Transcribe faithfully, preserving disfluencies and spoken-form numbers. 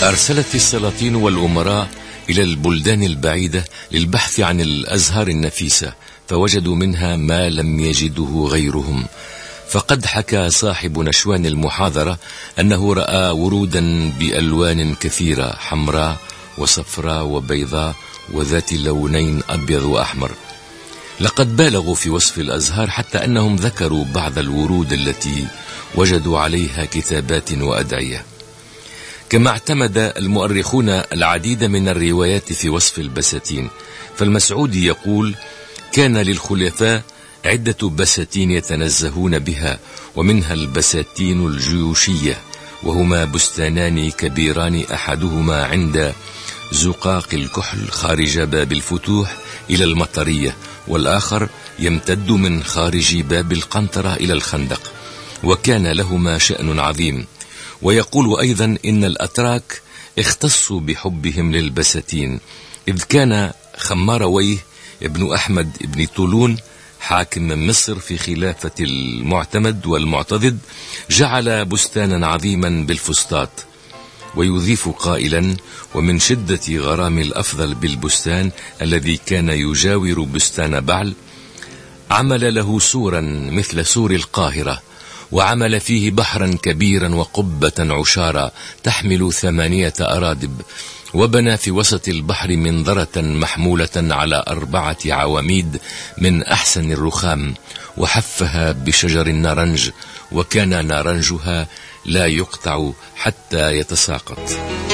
أرسلت السلاطين والأمراء إلى البلدان البعيدة للبحث عن الأزهار النفيسة، فوجدوا منها ما لم يجده غيرهم. فقد حكى صاحب نشوان المحاضرة أنه رأى ورودا بألوان كثيرة، حمراء وصفراء وبيضاء وذات لونين أبيض وأحمر. لقد بالغوا في وصف الأزهار حتى أنهم ذكروا بعض الورود التي وجدوا عليها كتابات وأدعية. كما اعتمد المؤرخون العديد من الروايات في وصف البساتين، فالمسعودي يقول: كان للخلفاء عدة بساتين يتنزهون بها، ومنها البساتين الجيوشية، وهما بستانان كبيران، أحدهما عند زقاق الكحل خارج باب الفتوح إلى المطرية، والآخر يمتد من خارج باب القنطرة إلى الخندق، وكان لهما شأن عظيم. ويقول أيضا إن الأتراك اختصوا بحبهم للبساتين، إذ كان خمارويه ابن أحمد ابن طولون حاكم من مصر في خلافة المعتمد والمعتضد جعل بستانا عظيما بالفسطاط. ويضيف قائلا: ومن شدة غرام الأفضل بالبستان الذي كان يجاور بستان بعل، عمل له سورا مثل سور القاهرة، وعمل فيه بحرا كبيرا وقبة عشارا تحمل ثمانية أرادب، وبنى في وسط البحر منظرة محمولة على أربعة عواميد من أحسن الرخام، وحفها بشجر النارنج، وكان نارنجها لا يقطع حتى يتساقط.